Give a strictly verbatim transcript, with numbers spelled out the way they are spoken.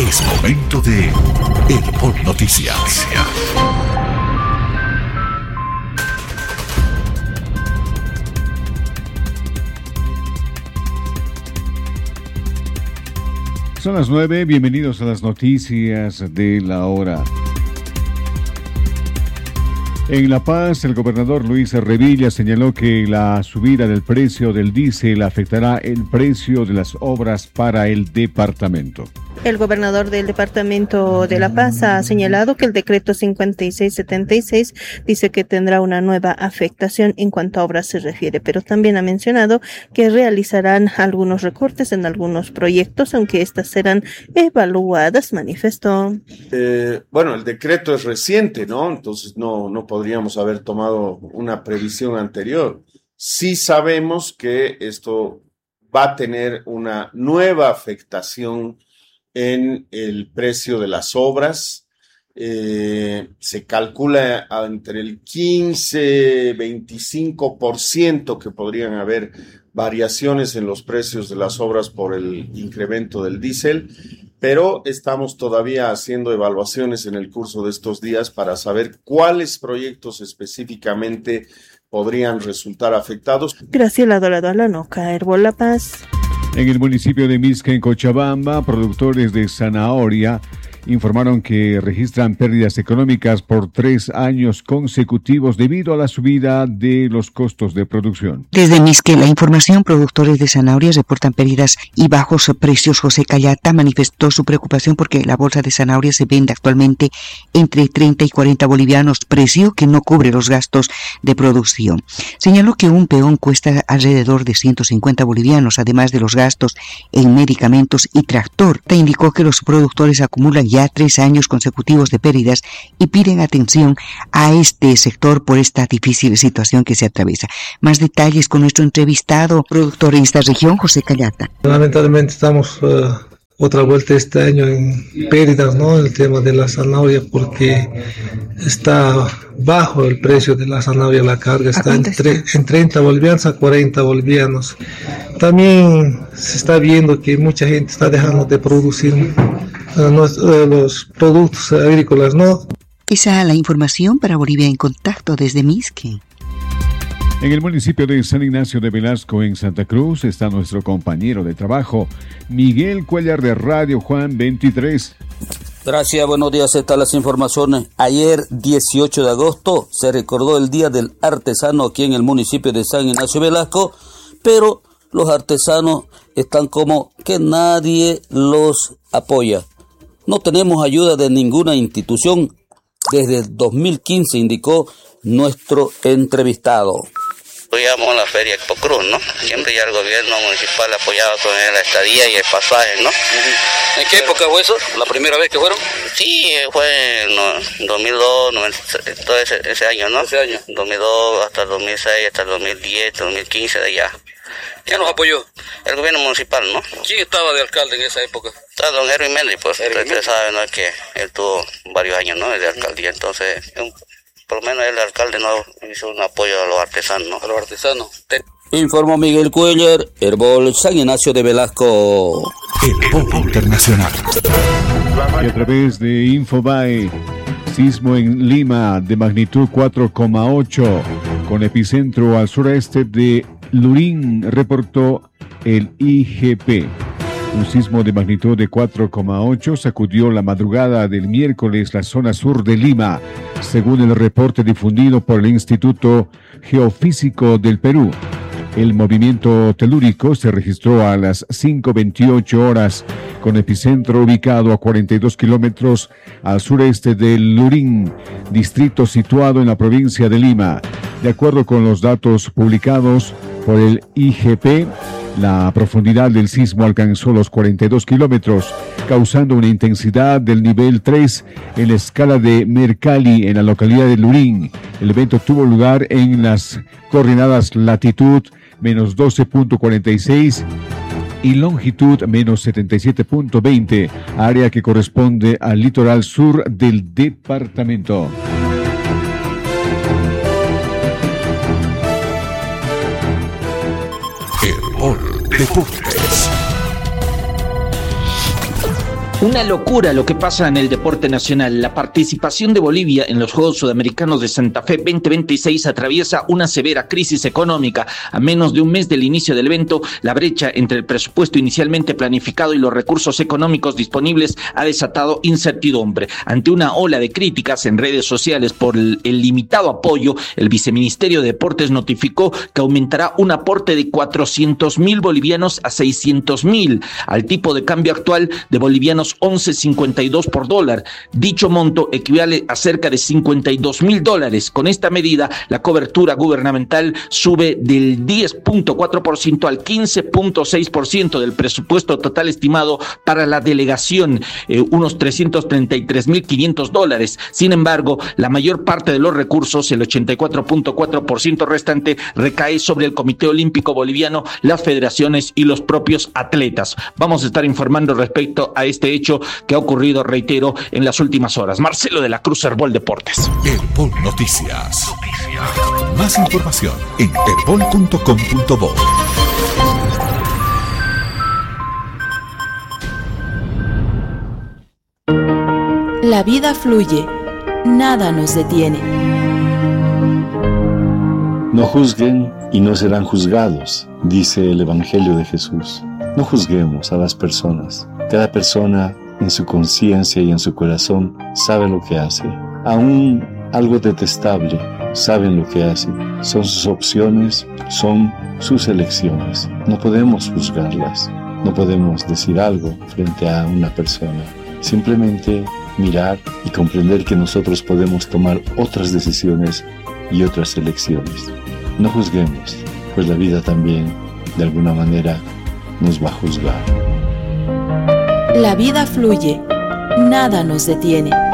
Es momento de Herbol Noticias. Son las nueve, bienvenidos a las noticias de la hora. En La Paz, el gobernador Luis Revilla señaló que la subida del precio del diésel afectará el precio de las obras para el departamento. El gobernador del departamento de La Paz ha señalado que el decreto cincuenta y seis setenta y seis dice que tendrá una nueva afectación en cuanto a obras se refiere, pero también ha mencionado que realizarán algunos recortes en algunos proyectos, aunque estas serán evaluadas, manifestó. Eh, bueno, el decreto es reciente, ¿no? Entonces no, no podríamos haber tomado una previsión anterior. Sí sabemos que esto va a tener una nueva afectación en el precio de las obras. Eh, se calcula entre el quince y veinticinco por ciento que podrían haber variaciones en los precios de las obras por el incremento del diésel, pero estamos todavía haciendo evaluaciones en el curso de estos días para saber cuáles proyectos específicamente podrían resultar afectados. Graciela Dorado Alanoca, Herbol La Paz. En el municipio de Misca, en Cochabamba, productores de zanahoria informaron que registran pérdidas económicas por tres años consecutivos debido a la subida de los costos de producción. Desde Misque, la información, productores de zanahorias reportan pérdidas y bajos precios. José Callata manifestó su preocupación porque la bolsa de zanahoria se vende actualmente entre treinta y cuarenta bolivianos, precio que no cubre los gastos de producción. Señaló que un peón cuesta alrededor de ciento cincuenta bolivianos, además de los gastos en medicamentos y tractor. Te indicó que los productores acumulan ya ya tres años consecutivos de pérdidas y piden atención a este sector por esta difícil situación que se atraviesa. Más detalles con nuestro entrevistado, productor en esta región, José Callata. Lamentablemente estamos uh, otra vuelta este año en pérdidas, ¿no? El tema de la zanahoria, porque está bajo el precio de la zanahoria, la carga está en, tre- en treinta bolivianos a cuarenta bolivianos. También se está viendo que mucha gente está dejando de producir Los, los productos agrícolas, ¿no? Esa es la información para Bolivia en Contacto desde Misque. En el municipio de San Ignacio de Velasco, en Santa Cruz, está nuestro compañero de trabajo, Miguel Cuellar de Radio Juan veintitrés. Gracias, buenos días, están las informaciones. Ayer, dieciocho de agosto, se recordó el Día del Artesano aquí en el municipio de San Ignacio de Velasco, pero los artesanos están como que nadie los apoya. No tenemos ayuda de ninguna institución desde el dos mil quince, indicó nuestro entrevistado. Apoyamos la feria Expo Cruz, ¿no? Siempre ya el gobierno municipal apoyaba con la estadía y el pasaje, ¿no? Uh-huh. ¿En qué época fue eso? ¿La primera vez que fueron? Sí, fue en dos mil dos, todo ese, ese año, ¿no? Ese año. dos mil dos hasta el dos mil seis, hasta el dos mil diez, dos mil quince, de allá. ¿Quién nos apoyó? El gobierno municipal, ¿no? ¿Quién estaba de alcalde en esa época? Está don Henry Méndez, pues Henry usted sabe, ¿no? Que él tuvo varios años, ¿no? De alcaldía, entonces, un, por lo menos el alcalde no hizo un apoyo a los artesanos, ¿no? A los artesanos. Te... Informó Miguel Cuellar, Herbol San Ignacio de Velasco. Herbol Internacional. Y a través de Infobae, sismo en Lima de magnitud cuatro coma ocho, con epicentro al sureste de Lurín, reportó el I G P. Un sismo de magnitud de cuatro coma ocho sacudió la madrugada del miércoles la zona sur de Lima, según el reporte difundido por el Instituto Geofísico del Perú. El movimiento telúrico se registró a las cinco veintiocho horas, con epicentro ubicado a cuarenta y dos kilómetros al sureste de Lurín, distrito situado en la provincia de Lima. De acuerdo con los datos publicados por el I G P, la profundidad del sismo alcanzó los cuarenta y dos kilómetros, causando una intensidad del nivel tres en la escala de Mercalli en la localidad de Lurín. El evento tuvo lugar en las coordenadas latitud menos doce punto cuarenta y seis y longitud menos setenta y siete punto veinte, área que corresponde al litoral sur del departamento. Herbol Deportes. Una locura lo que pasa en el deporte nacional. La participación de Bolivia en los Juegos Sudamericanos de Santa Fe veinte veintiséis atraviesa una severa crisis económica. A menos de un mes del inicio del evento, la brecha entre el presupuesto inicialmente planificado y los recursos económicos disponibles ha desatado incertidumbre. Ante una ola de críticas en redes sociales por el, el limitado apoyo, el Viceministerio de Deportes notificó que aumentará un aporte de cuatrocientos mil bolivianos a seiscientos mil, al tipo de cambio actual de bolivianos once cincuenta y dos por dólar. Dicho monto equivale a cerca de cincuenta y dos mil dólares. Con esta medida, la cobertura gubernamental sube del diez punto cuatro por ciento al quince punto seis por ciento del presupuesto total estimado para la delegación, eh, unos trescientos treinta y tres mil quinientos dólares. Sin embargo, la mayor parte de los recursos, el ochenta y cuatro punto cuatro por ciento restante, recae sobre el Comité Olímpico Boliviano, las federaciones y los propios atletas. Vamos a estar informando respecto a este hecho que ha ocurrido, reitero, en las últimas horas. Marcelo de la Cruz, Herbol Deportes. Herbol Noticias. Noticias. Más información en herbol punto com punto bo. La vida fluye, nada nos detiene. No juzguen y no serán juzgados, dice el Evangelio de Jesús. No juzguemos a las personas. Cada persona en su conciencia y en su corazón sabe lo que hace. Aún algo detestable, saben lo que hace. Son sus opciones, son sus elecciones. No podemos juzgarlas. No podemos decir algo frente a una persona. Simplemente mirar y comprender que nosotros podemos tomar otras decisiones y otras elecciones. No juzguemos, pues la vida también, de alguna manera, nos va a juzgar. La vida fluye, nada nos detiene.